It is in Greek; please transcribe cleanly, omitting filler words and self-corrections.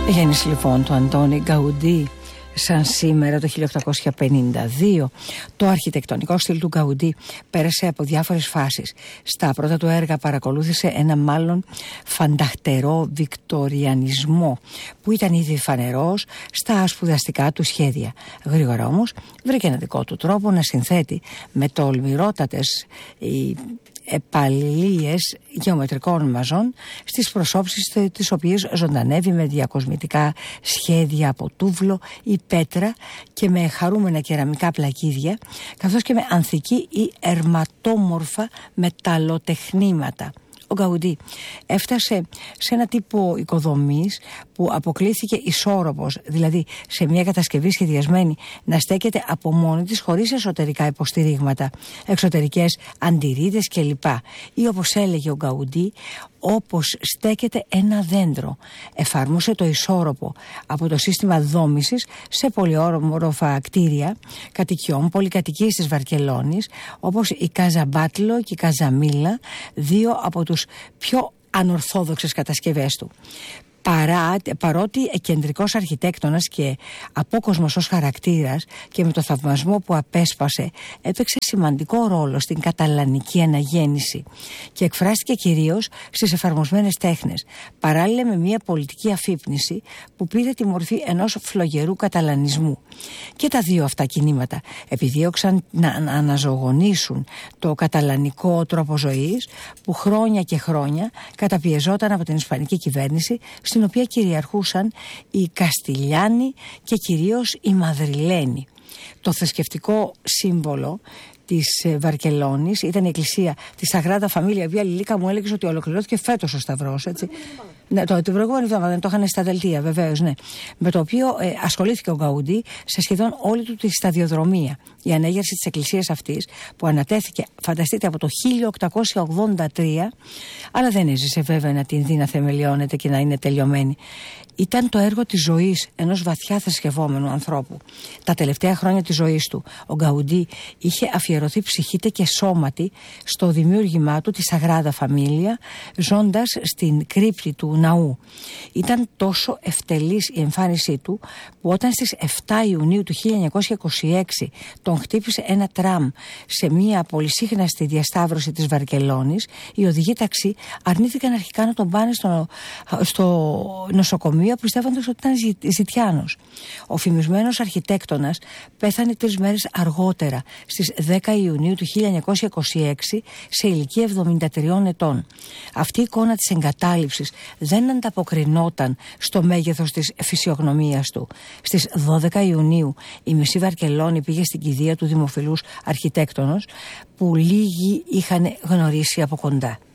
Γέννηση λοιπόν του Αντώνη Γκαουντί σαν σήμερα το 1852. Το αρχιτεκτονικό στυλ του Γκαουντί πέρασε από διάφορες φάσεις. Στα πρώτα του έργα παρακολούθησε ένα μάλλον φανταχτερό βικτοριανισμό που ήταν ήδη φανερός στα σπουδαστικά του σχέδια. Γρήγορα όμως βρήκε ένα δικό του τρόπο να συνθέτει με τολμηρότατες επαλληλίες γεωμετρικών μαζών στις προσώψεις τις οποίες ζωντανεύει με διακοσμητικά σχέδια από τούβλο ή πέτρα και με χαρούμενα κεραμικά πλακίδια, καθώς και με ανθική ή ερματόμορφα μεταλλοτεχνήματα. Ο Γκαουντί έφτασε σε ένα τύπο οικοδομής που αποκλήθηκε ισόρροπος, δηλαδή σε μια κατασκευή σχεδιασμένη να στέκεται από μόνη της χωρίς εσωτερικά υποστηρίγματα, εξωτερικές αντιρρήτες κλπ. Ή όπως έλεγε ο Γκαουντί, όπως στέκεται ένα δέντρο. Εφάρμοσε το ισόρροπο από το σύστημα δόμησης σε πολυόροφα κτίρια κατοικιών πολυκατοικίες της Βαρκελόνης, όπως η Κάζα Μπάτλο και η Κάζα Μίλα, δύο από τους πιο ανορθόδοξες κατασκευές του. Παρότι κεντρικός αρχιτέκτονας και απόκοσμος ως χαρακτήρας και με το θαυμασμό που απέσπασε, έπαιξε σημαντικό ρόλο στην καταλανική αναγέννηση και εκφράστηκε κυρίως στις εφαρμοσμένες τέχνες, παράλληλα με μια πολιτική αφύπνιση που πήρε τη μορφή ενός φλογερού καταλανισμού. Και τα δύο αυτά κινήματα επιδίωξαν να αναζωογονήσουν το καταλανικό τρόπο ζωής που χρόνια και χρόνια καταπιεζόταν από την ισπανική κυβέρνηση, στην οποία κυριαρχούσαν οι Καστιλιάνοι και κυρίως οι Μαδριλένοι. Το θρησκευτικό σύμβολο της Βαρκελόνης ήταν η εκκλησία της Σαγράδα Φαμίλια, η οποία Λιλίκα μου έλεγε ότι ολοκληρώθηκε φέτος ο Σταυρός, έτσι. Ναι, την προηγούμενη εβδομάδα δεν το είχαν στα δελτία, βεβαίως, ναι. Με το οποίο ασχολήθηκε ο Γκαουντί σε σχεδόν όλη του τη σταδιοδρομία. Η ανέγερση της εκκλησίας αυτής, που ανατέθηκε, φανταστείτε, από το 1883, αλλά δεν έζησε βέβαια να την δει να θεμελιώνεται και να είναι τελειωμένη. Ήταν το έργο της ζωής ενός βαθιά θρησκευόμενου ανθρώπου. Τα τελευταία χρόνια της ζωής του, ο Γκαουντί είχε αφιερωθεί ψυχήτε και σώματι στο δημιούργημά του, τη Σαγράδα Φαμίλια, ζώντας στην κρύπτη του ναού. Ήταν τόσο ευτελής η εμφάνισή του, που όταν στις 7 Ιουνίου του 1926 τον χτύπησε ένα τραμ σε μια πολυσύχναστη διασταύρωση της Βαρκελόνης, οι οδηγοί ταξί αρνήθηκαν αρχικά να τον πάνε στο νοσοκομείο, πιστεύοντας ότι ήταν ζητιάνος. Ο φημισμένος αρχιτέκτονας πέθανε 3 μέρες αργότερα, στις 10 Ιουνίου του 1926, σε ηλικία 73 ετών. Αυτή η εικόνα της εγκατάλειψης δεν ανταποκρινόταν στο μέγεθος της φυσιογνωμίας του. Στις 12 Ιουνίου η μισή Βαρκελόνη πήγε στην κηδεία του δημοφιλούς αρχιτέκτονος, που λίγοι είχαν γνωρίσει από κοντά.